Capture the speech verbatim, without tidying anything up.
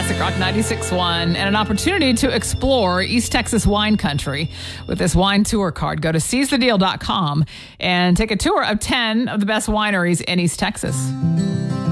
Classic Rock ninety-six point one, and an opportunity to explore East Texas wine country with this wine tour card. Go to seize the deal dot com and take a tour of ten of the best wineries in East Texas.